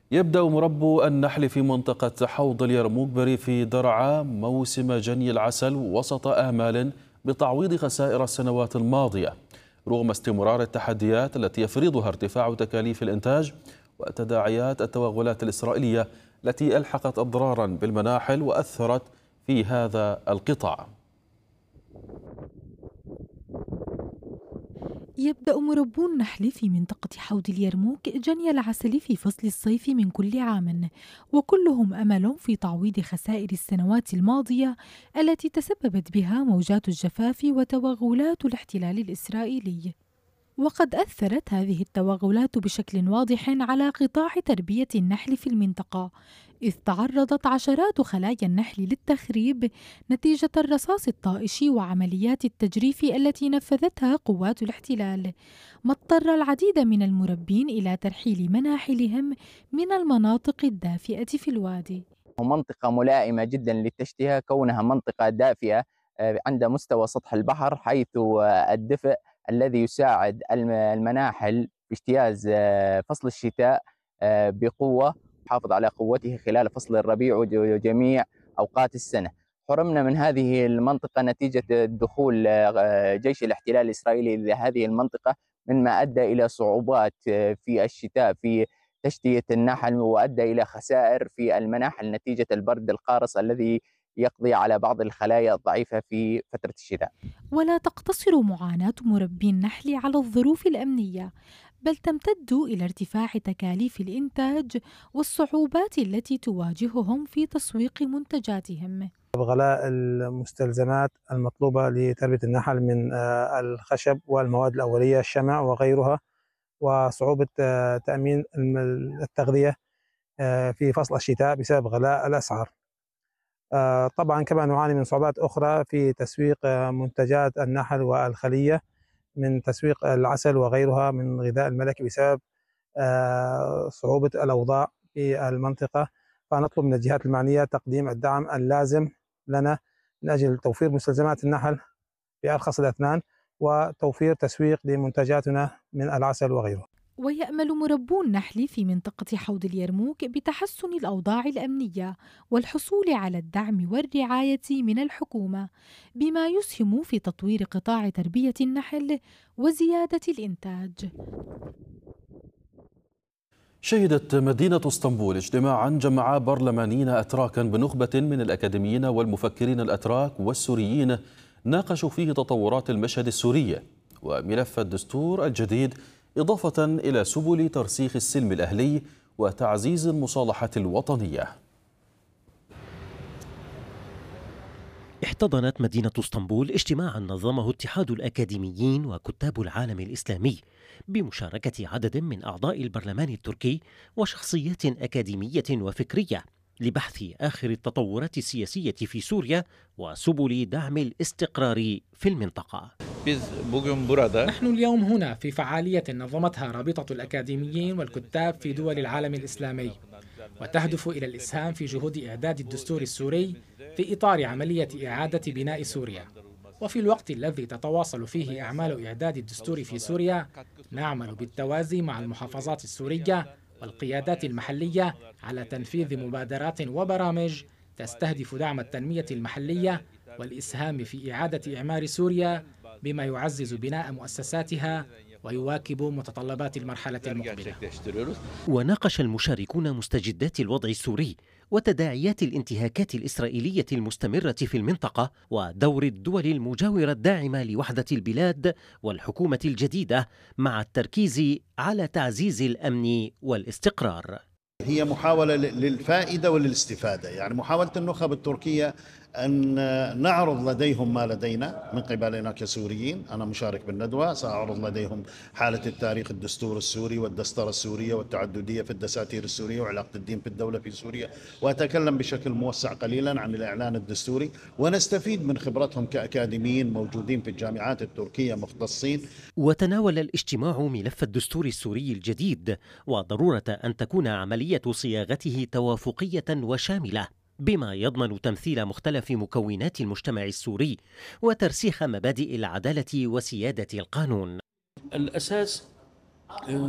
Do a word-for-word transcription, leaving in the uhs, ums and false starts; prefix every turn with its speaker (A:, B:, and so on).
A: يبدأ مربو النحل في منطقة حوض اليرموك بريف درعا موسم جني العسل وسط آمال بتعويض خسائر السنوات الماضية، رغم استمرار التحديات التي يفرضها ارتفاع تكاليف الإنتاج وتداعيات التوغلات الإسرائيلية التي ألحقت أضرارا بالمناحل وأثرت في هذا القطاع.
B: يبدأ مربو النحل في منطقة حوض اليرموك جني العسل في فصل الصيف من كل عام، وكلهم أمل في تعويض خسائر السنوات الماضية التي تسببت بها موجات الجفاف وتوغلات الاحتلال الإسرائيلي. وقد أثرت هذه التوغلات بشكل واضح على قطاع تربية النحل في المنطقة، إذ تعرضت عشرات خلايا النحل للتخريب نتيجة الرصاص الطائش وعمليات التجريف التي نفذتها قوات الاحتلال، ما اضطر العديد من المربين إلى ترحيل مناحلهم من المناطق الدافئة في الوادي.
C: منطقة ملائمة جدا للتشتئة كونها منطقة دافئة عند مستوى سطح البحر، حيث الدفء الذي يساعد المناحل باجتياز فصل الشتاء بقوة، يحافظ على قوته خلال فصل الربيع وجميع أوقات السنة. حرمنا من هذه المنطقة نتيجة دخول جيش الاحتلال الإسرائيلي لهذه المنطقة، مما أدى إلى صعوبات في الشتاء في تشتية النحل، وأدى إلى خسائر في المناحل نتيجة البرد القارس الذي يقضي على بعض الخلايا الضعيفة في فترة الشتاء.
B: ولا تقتصر معاناة مربي النحل على الظروف الأمنية، بل تمتد إلى ارتفاع تكاليف الإنتاج والصعوبات التي تواجههم في تسويق منتجاتهم.
D: غلاء المستلزمات المطلوبة لتربية النحل من الخشب والمواد الأولية الشمع وغيرها، وصعوبة تأمين التغذية في فصل الشتاء بسبب غلاء الأسعار. طبعا كما نعاني من صعوبات أخرى في تسويق منتجات النحل والخلية، من تسويق العسل وغيرها من الغذاء الملكي بسبب صعوبة الأوضاع في المنطقة. فنطلب من الجهات المعنية تقديم الدعم اللازم لنا من أجل توفير مستلزمات النحل بأرخص الأثمان وتوفير تسويق لمنتجاتنا من العسل وغيره.
B: ويأمل مربو النحل في منطقة حوض اليرموك بتحسن الأوضاع الأمنية والحصول على الدعم والرعاية من الحكومة، بما يسهم في تطوير قطاع تربية النحل وزيادة الإنتاج.
A: شهدت مدينة اسطنبول اجتماعا جمع برلمانيين أتراكا بنخبة من الأكاديميين والمفكرين الأتراك والسوريين ناقشوا فيه تطورات المشهد السوري وملف الدستور الجديد، إضافة إلى سبل ترسيخ السلم الأهلي وتعزيز المصالحة الوطنية.
E: احتضنت مدينة اسطنبول اجتماعا نظمه اتحاد الأكاديميين وكتاب العالم الإسلامي بمشاركة عدد من أعضاء البرلمان التركي وشخصيات أكاديمية وفكرية لبحث آخر التطورات السياسية في سوريا وسبل دعم الاستقرار في المنطقة.
F: نحن اليوم هنا في فعالية نظمتها رابطة الأكاديميين والكتاب في دول العالم الإسلامي، وتهدف إلى الإسهام في جهود إعداد الدستور السوري في إطار عملية إعادة بناء سوريا. وفي الوقت الذي تتواصل فيه أعمال إعداد الدستور في سوريا، نعمل بالتوازي مع المحافظات السورية والقيادات المحلية على تنفيذ مبادرات وبرامج تستهدف دعم التنمية المحلية والإسهام في إعادة إعمار سوريا بما يعزز بناء مؤسساتها ويواكب متطلبات المرحلة المقبلة.
E: وناقش المشاركون مستجدات الوضع السوري وتداعيات الانتهاكات الإسرائيلية المستمرة في المنطقة ودور الدول المجاورة الداعمة لوحدة البلاد والحكومة الجديدة، مع التركيز على تعزيز الأمن والاستقرار.
G: هي محاولة للفائدة وللاستفادة، يعني محاولة النخب التركية أن نعرض لديهم ما لدينا من قبلنا كسوريين. أنا مشارك بالندوة، سأعرض لديهم حالة التاريخ الدستور السوري والدستورة السورية والتعددية في الدساتير السورية وعلاقة الدين في الدولة في سوريا، وأتكلم بشكل موسع قليلا عن الإعلان الدستوري، ونستفيد من خبرتهم كأكاديميين موجودين في الجامعات التركية مختصين.
E: وتناول الاجتماع ملف الدستور السوري الجديد وضرورة أن تكون عملية صياغته توافقية وشاملة، بما يضمن تمثيل مختلف مكونات المجتمع السوري وترسيخ مبادئ العدالة وسيادة القانون.
H: الأساس